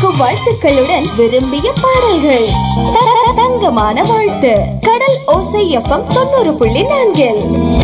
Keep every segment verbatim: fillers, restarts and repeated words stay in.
வாழ்த்துக்களுடன் விரும்பிய பாடல்கள். த- தங்கமான வாழ்த்து. கடல் ஓசை எஃப்எம் தொண்ணூறு புள்ளி நான்கில்.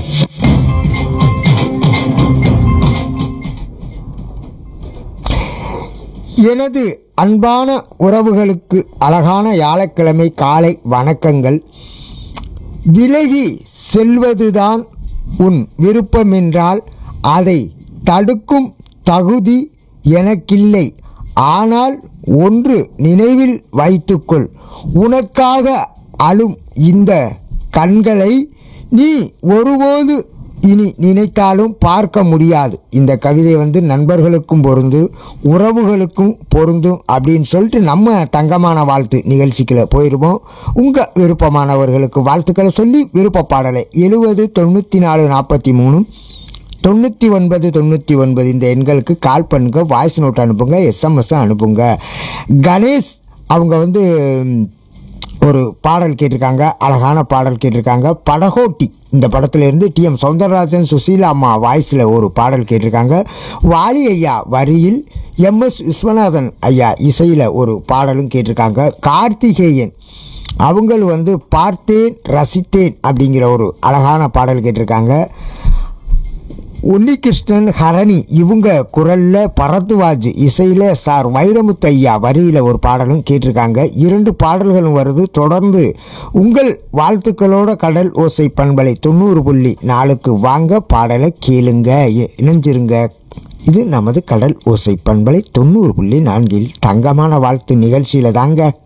எனது அன்பான உறவுகளுக்கு அழகான வியாழக்கிழமை காலை வணக்கங்கள். விலகி செல்வதுதான் உன் விருப்பமென்றால் அதை தடுக்கும் தகுதி எனக்கில்லை. ஆனால் ஒன்று நினைவில் வைத்துக்கொள், உனக்காக அழும் இந்த கண்களை நீ ஒருபோது இனி நினைத்தாலும் பார்க்க முடியாது. இந்த கவிதை வந்து நண்பர்களுக்கும் பொருந்து, உறவுகளுக்கும் பொருந்தும் அப்படின்னு சொல்லிட்டு நம்ம தங்கமான வாழ்த்து நிகழ்ச்சிக்குள்ள போயிருவோம். உங்கள் விருப்பமானவர்களுக்கு வாழ்த்துக்களை சொல்லி விருப்ப பாடலை எழுபது தொண்ணூற்றி நாலு நாற்பத்தி மூணு தொண்ணூற்றி ஒன்பது தொண்ணூற்றி ஒன்பது இந்த எண்களுக்கு கால் பண்ணுங்க, வாய்ஸ் நோட் அனுப்புங்க, எஸ்எம்எஸ் அனுப்புங்க. கணேஷ் அவங்க வந்து ஒரு பாடல் கேட்டிருக்காங்க, அழகான பாடல் கேட்டிருக்காங்க. படகோட்டி இந்த படத்திலிருந்து டி எம் சௌந்தரராஜன் சுசீலா அம்மா வாய்ஸில் ஒரு பாடல் கேட்டிருக்காங்க. வாலி ஐயா வரியில் எம் எஸ் விஸ்வநாதன் ஐயா இசையில் ஒரு பாடலும் கேட்டிருக்காங்க. கார்த்திகேயன் அவங்க வந்து பார்த்தேன் ரசித்தேன் அப்படிங்கிற ஒரு அழகான பாடல் கேட்டிருக்காங்க. உன்னிகிருஷ்ணன் ஹரணி இவங்க குரலில், பரத்வாஜ் இசையில், சார் வைரமுத்து ஐயா வரியில் ஒரு பாடலும் கேட்டிருக்காங்க. இரண்டு பாடல்களும் வருது. தொடர்ந்து உங்கள் வாழ்த்துக்களோட கடல் ஓசை பண்பலை தொண்ணூறு புள்ளி நாலுக்கு வாங்க, பாடலை கேளுங்க, இணைஞ்சிருங்க. இது நமது கடல் ஓசை பண்பலை தொண்ணூறு புள்ளி நான்கில் தங்கமான வாழ்த்து நிகழ்ச்சியில் தாங்க.